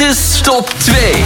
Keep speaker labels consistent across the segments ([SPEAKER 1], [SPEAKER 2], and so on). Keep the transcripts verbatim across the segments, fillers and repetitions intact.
[SPEAKER 1] is top twee.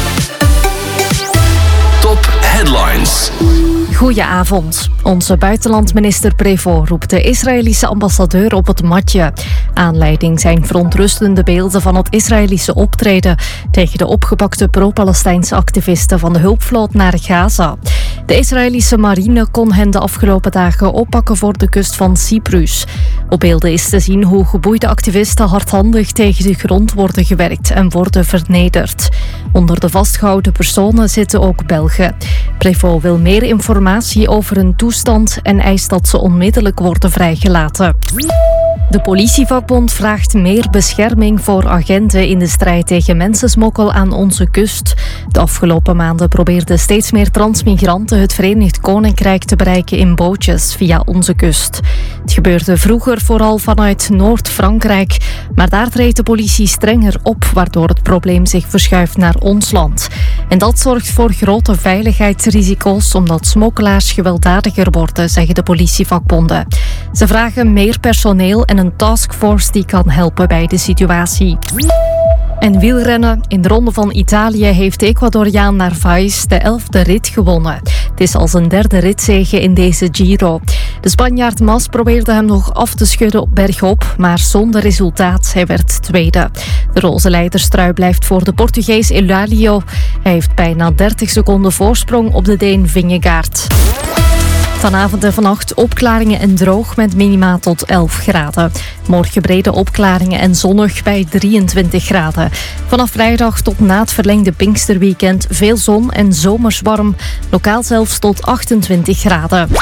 [SPEAKER 1] Top headlines.
[SPEAKER 2] Goedenavond. Onze buitenlandminister Prévost roept de Israëlische ambassadeur op het matje. Aanleiding zijn verontrustende beelden van het Israëlische optreden tegen de opgepakte pro-Palestijnse activisten van de hulpvloot naar Gaza. De Israëlische marine kon hen de afgelopen dagen oppakken voor de kust van Cyprus. Op beelden is te zien hoe geboeide activisten hardhandig tegen de grond worden gewerkt en worden vernederd. Onder de vastgehouden personen zitten ook Belgen. Prévost wil meer informatie over hun toestand en eist dat ze onmiddellijk worden vrijgelaten. De politievakbond vraagt meer bescherming voor agenten in de strijd tegen mensensmokkel aan onze kust. De afgelopen maanden probeerden steeds meer transmigranten het Verenigd Koninkrijk te bereiken in bootjes via onze kust. Het gebeurde vroeger vooral vanuit Noord-Frankrijk, maar daar treedt de politie strenger op, waardoor het probleem zich verschuift naar ons land. En dat zorgt voor grote veiligheidsrisico's, omdat smokkelaars gewelddadiger worden, zeggen de politievakbonden. Ze vragen meer personeel en een taskforce die kan helpen bij de situatie. En wielrennen. In de Ronde van Italië heeft de Ecuadoriaan Narvaez de elfde rit gewonnen. Het is al zijn derde ritzege in deze Giro. De Spanjaard Mas probeerde hem nog af te schudden bergop, maar zonder resultaat. Hij werd tweede. De roze leiderstrui blijft voor de Portugees Eulálio. Hij heeft bijna dertig seconden voorsprong op de Deen Vingegaard. Vanavond en vannacht opklaringen en droog met minima tot elf graden. Morgen brede opklaringen en zonnig bij drieëntwintig graden. Vanaf vrijdag tot na het verlengde Pinksterweekend veel zon en zomers warm. Lokaal zelfs tot achtentwintig graden.